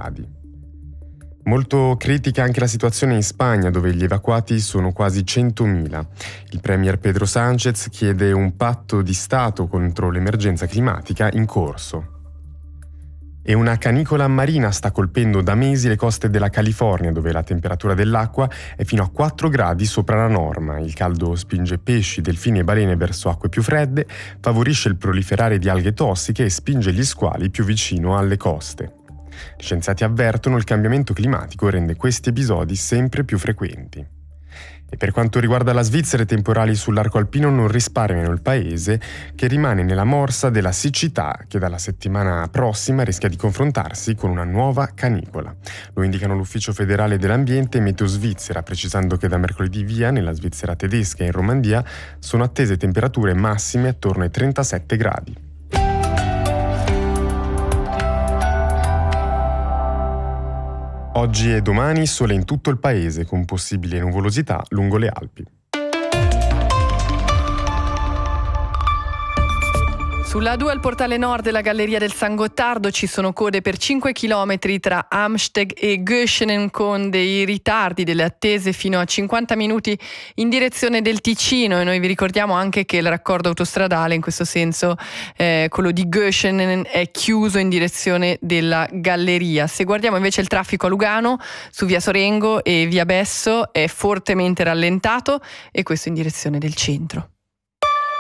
gradi. Molto critica anche la situazione in Spagna, dove gli evacuati sono quasi 100.000. Il premier Pedro Sánchez chiede un patto di Stato contro l'emergenza climatica in corso. E una canicola marina sta colpendo da mesi le coste della California, dove la temperatura dell'acqua è fino a 4 gradi sopra la norma. Il caldo spinge pesci, delfini e balene verso acque più fredde, favorisce il proliferare di alghe tossiche e spinge gli squali più vicino alle coste. Gli scienziati avvertono: il cambiamento climatico rende questi episodi sempre più frequenti. E per quanto riguarda la Svizzera, i temporali sull'arco alpino non risparmiano il paese, che rimane nella morsa della siccità, che dalla settimana prossima rischia di confrontarsi con una nuova canicola. Lo indicano l'Ufficio federale dell'ambiente e Meteo Svizzera, precisando che da mercoledì via, nella Svizzera tedesca e in Romandia, sono attese temperature massime attorno ai 37 gradi. Oggi e domani sole in tutto il paese, con possibile nuvolosità lungo le Alpi. Sulla A2 al portale nord della Galleria del San Gottardo ci sono code per 5 km tra Amsteg e Göschenen, con dei ritardi, delle attese fino a 50 minuti in direzione del Ticino, e noi vi ricordiamo anche che il raccordo autostradale, in questo senso quello di Göschenen, è chiuso in direzione della Galleria. Se guardiamo invece il traffico a Lugano, su via Sorengo e via Besso, è fortemente rallentato, e questo in direzione del centro.